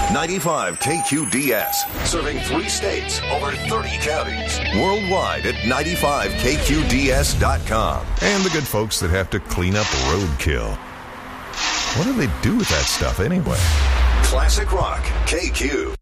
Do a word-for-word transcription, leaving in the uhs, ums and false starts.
ninety-five K Q D S, serving three states, over thirty counties. Worldwide at ninety-five K Q D S dot com. And the good folks that have to clean up roadkill. What do they do with that stuff anyway? Classic Rock, K Q.